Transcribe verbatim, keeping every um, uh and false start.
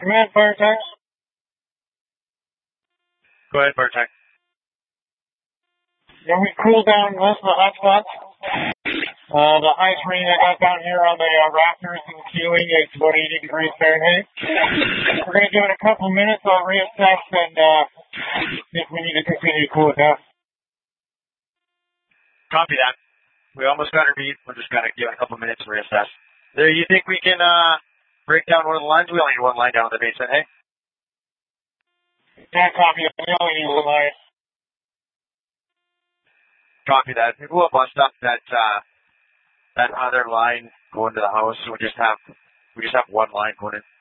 Command fire tank. Go ahead, fire tank. Yeah, we cooled down most of the hotspots. Uh, the highest reading I got down here on the uh, rafters and ceiling is about eighty degrees Fahrenheit. We're going to give it a couple minutes. I'll reassess and uh, if we need to continue to cool it down. Copy that. We almost got our beat. We're just going to give it a couple minutes to reassess. There, you think we can uh, break down one of the lines? We only need one line down on the basement, hey? Yeah, copy. We only need one line. Copy that. We'll bust up that uh, that other line going to the house, so we just have we just have one line going in.